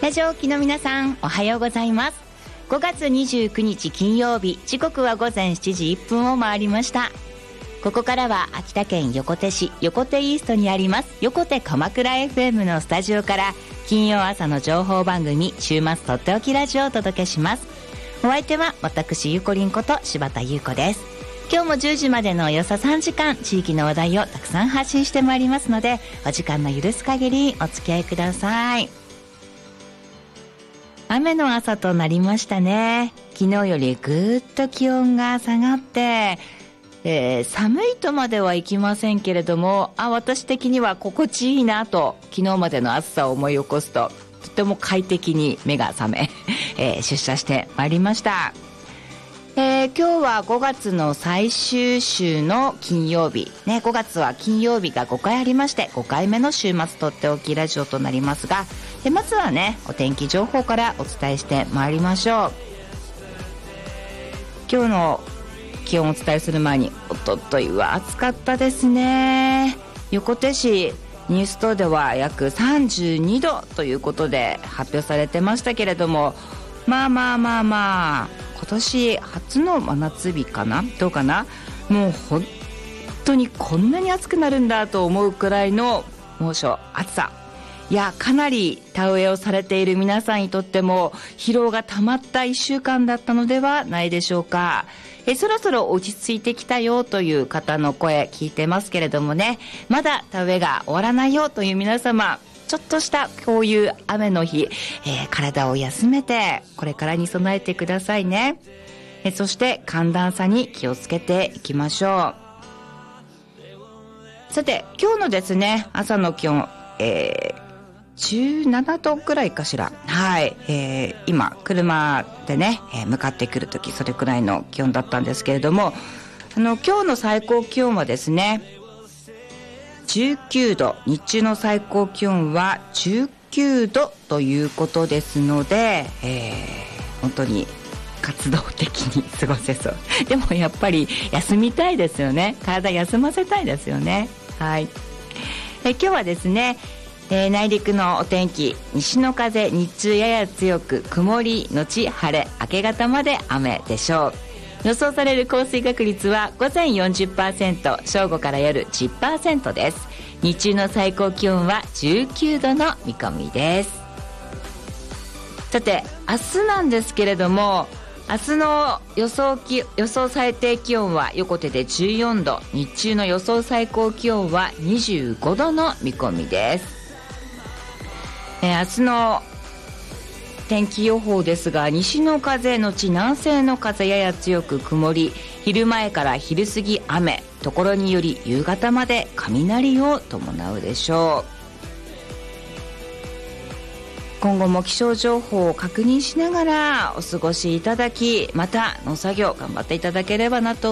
ラジオ機の皆さん、おはようございます。5月29日金曜日、時刻は午前7時1分を回りました。ここからは秋田県横手市横手イーストにあります横手鎌倉 FM のスタジオから金曜朝の情報番組週末とっておきラジオをお届けします。お相手は私ゆこりんこと柴田優子です。今日も10時までのおよそ3時間地域の話題をたくさん発信してまいりますので、お時間の許す限りお付き合いください。雨の朝となりましたね。昨日よりぐっと気温が下がって、寒いとまではいきませんけれども、私的には心地いいなと昨日までの暑さを思い起こすととても快適に目が覚め、出社してまいりました。今日は5月の最終週の金曜日、5月は金曜日が5回ありまして5回目の週末とっておきラジオとなりますが、まずはお天気情報からお伝えしてまいりましょう。今日の気温をお伝えする前に、おとといは暑かったですね。横手市ニュース等では約32度ということで発表されてましたけれども、まあ今年初の真夏日かな、どうかな。もう本当にこんなに暑くなるんだと思うくらいの猛暑暑さ。いや、かなり田植えをされている皆さんにとっても疲労がたまった1週間だったのではないでしょうか。そろそろ落ち着いてきたよという方の声聞いてますけれどもね、まだ田植えが終わらないよという皆様、ちょっとしたこういう雨の日、体を休めてこれからに備えてくださいね。そして寒暖差に気をつけていきましょう。さて今日のですね、朝の気温、17度くらいかしら。はい、今車でね、向かってくるときそれくらいの気温だったんですけれども、今日の最高気温はですね19度、日中の最高気温は19度ということですので、本当に活動的に過ごせそう。でもやっぱり休みたいですよね。体休ませたいですよね。はい。今日はですね、内陸のお天気、西の風、日中やや強く曇りのち晴れ、明け方まで雨でしょう。予想される降水確率は午前 40%、 正午から夜 10% です。日中の最高気温は19度の見込みです。さて明日なんですけれども、明日の予想最低気温は横手で14度、日中の予想最高気温は25度の見込みです。明日の天気予報ですが、西の風のち南西の風やや強く曇り、昼前から昼過ぎ雨、ところにより夕方まで雷を伴うでしょう。今後も気象情報を確認しながらお過ごしいただき、また農作業頑張っていただければなと